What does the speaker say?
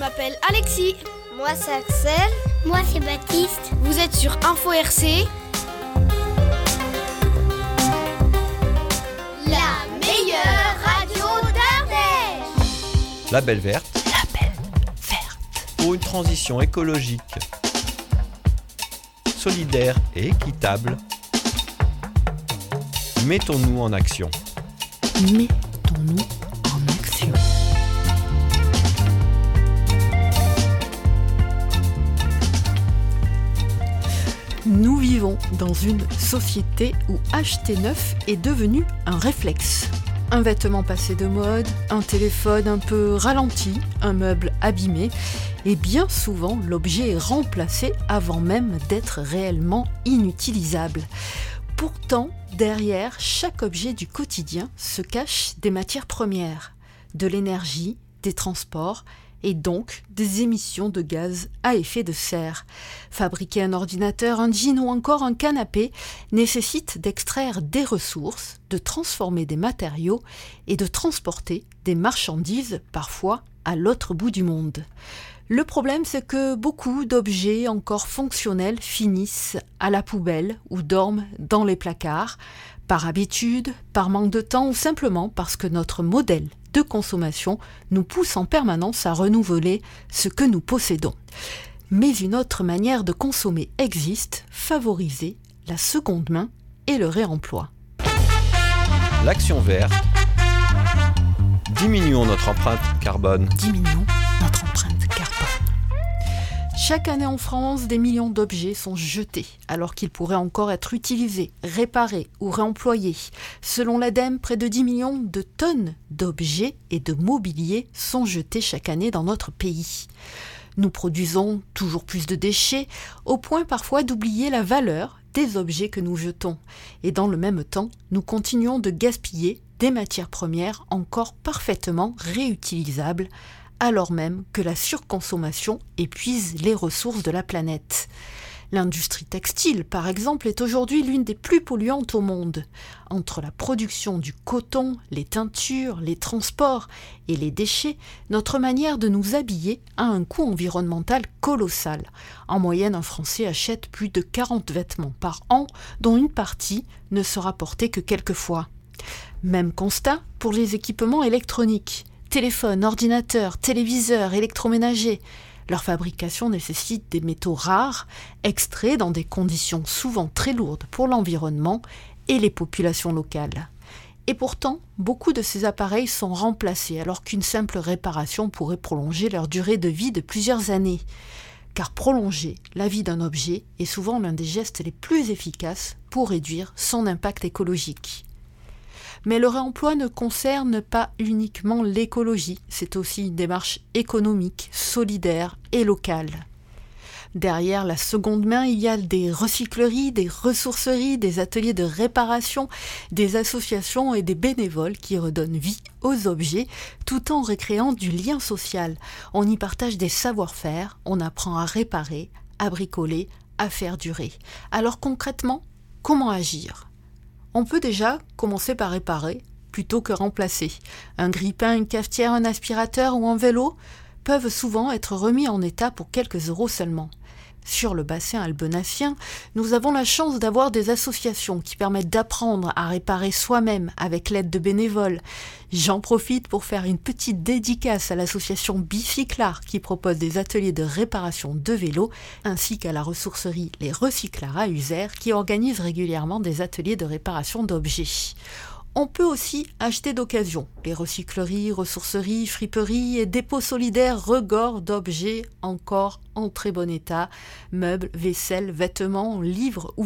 m'appelle Alexis. Moi c'est Axel. Moi c'est Baptiste. Vous êtes sur Info RC. La meilleure radio d'Ardèche. Label Verte. Label Verte. Pour une transition écologique, solidaire et équitable. Mettons-nous en action. Mettons-nous en action. Nous vivons dans une société où acheter neuf est devenu un réflexe. Un vêtement passé de mode, un téléphone un peu ralenti, un meuble abîmé, et bien souvent l'objet est remplacé avant même d'être réellement inutilisable. Pourtant, derrière chaque objet du quotidien se cachent des matières premières, de l'énergie, des transports et donc des émissions de gaz à effet de serre. Fabriquer un ordinateur, un jean ou encore un canapé nécessite d'extraire des ressources, de transformer des matériaux et de transporter des marchandises, parfois à l'autre bout du monde. Le problème, c'est que beaucoup d'objets encore fonctionnels finissent à la poubelle ou dorment dans les placards, par habitude, par manque de temps ou simplement parce que notre modèle de consommation nous pousse en permanence à renouveler ce que nous possédons. Mais une autre manière de consommer existe, favoriser la seconde main et le réemploi. L'action verte. Diminuons notre empreinte carbone. Diminuons notre empreinte carbone. Chaque année en France, des millions d'objets sont jetés, alors qu'ils pourraient encore être utilisés, réparés ou réemployés. Selon l'ADEME, près de 10 millions de tonnes d'objets et de mobilier sont jetés chaque année dans notre pays. Nous produisons toujours plus de déchets, au point parfois d'oublier la valeur des objets que nous jetons. Et dans le même temps, nous continuons de gaspiller des matières premières encore parfaitement réutilisables, alors même que la surconsommation épuise les ressources de la planète. L'industrie textile, par exemple, est aujourd'hui l'une des plus polluantes au monde. Entre la production du coton, les teintures, les transports et les déchets, notre manière de nous habiller a un coût environnemental colossal. En moyenne, un Français achète plus de 40 vêtements par an, dont une partie ne sera portée que quelques fois. Même constat pour les équipements électroniques. Téléphones, ordinateurs, téléviseurs, électroménagers. Leur fabrication nécessite des métaux rares, extraits dans des conditions souvent très lourdes pour l'environnement et les populations locales. Et pourtant, beaucoup de ces appareils sont remplacés alors qu'une simple réparation pourrait prolonger leur durée de vie de plusieurs années. Car prolonger la vie d'un objet est souvent l'un des gestes les plus efficaces pour réduire son impact écologique. Mais le réemploi ne concerne pas uniquement l'écologie, c'est aussi une démarche économique, solidaire et locale. Derrière la seconde main, il y a des recycleries, des ressourceries, des ateliers de réparation, des associations et des bénévoles qui redonnent vie aux objets tout en recréant du lien social. On y partage des savoir-faire, on apprend à réparer, à bricoler, à faire durer. Alors concrètement, comment agir ? On peut déjà commencer par réparer plutôt que remplacer. Un grille-pain, une cafetière, un aspirateur ou un vélo peuvent souvent être remis en état pour quelques euros seulement. Sur le bassin albenassien, nous avons la chance d'avoir des associations qui permettent d'apprendre à réparer soi-même avec l'aide de bénévoles. J'en profite pour faire une petite dédicace à l'association Bicyclard qui propose des ateliers de réparation de vélos, ainsi qu'à la ressourcerie Les Recyclards à Uzère qui organise régulièrement des ateliers de réparation d'objets. On peut aussi acheter d'occasion. Les recycleries, ressourceries, friperies et dépôts solidaires regorgent d'objets encore en très bon état. Meubles, vaisselle, vêtements, livres ou